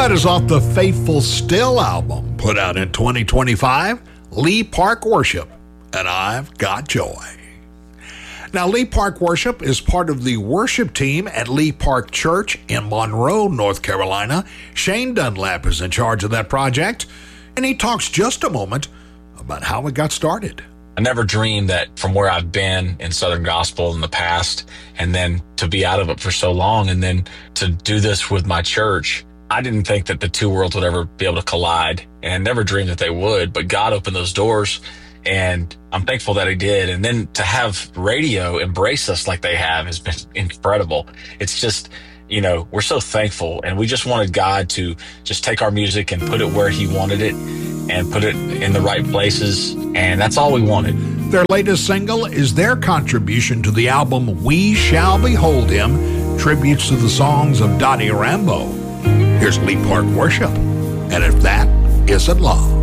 That is off the Faithful Still album, put out in 2025, Lee Park Worship, and I've Got Joy. Now, Lee Park Worship is part of the worship team at Lee Park Church in Monroe, North Carolina. Shane Dunlap is in charge of that project, and he talks just a moment about how it got started. I never dreamed that from where I've been in Southern Gospel in the past, and then to be out of it for so long, and then to do this with my church, I didn't think that the two worlds would ever be able to collide, and I never dreamed that they would, but God opened those doors, and I'm thankful that he did. And then to have radio embrace us like they have has been incredible. It's just, you know, we're so thankful, and we just wanted God to just take our music and put it where he wanted it and put it in the right places, and that's all we wanted. Their latest single is their contribution to the album We Shall Behold Him, tributes to the songs of Donnie Rambo. Here's Lee Park Worship, and if that isn't love.